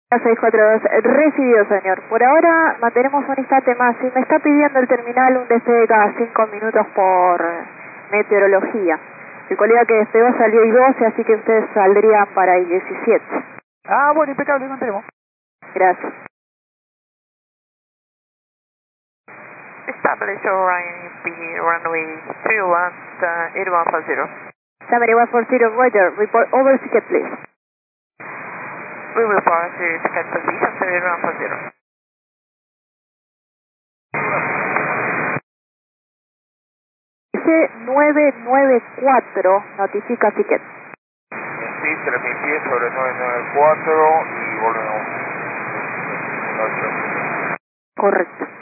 642, recibido señor. Por ahora mantenemos un instante más. Si me está pidiendo el terminal un despegue cada 5 minutos por meteorología. El colega que despegó salió I-12, así que ustedes saldrían para I-17. Ah, bueno, impecable, mantenemos. Gracias. Establish ORIP runway 31, 8140. 7140, Roger. Report over ticket, please. We will pass your ticket position 3140. C994 notifica ticket. Sí, 3000 pies sobre 994 y volvemos. Correcto.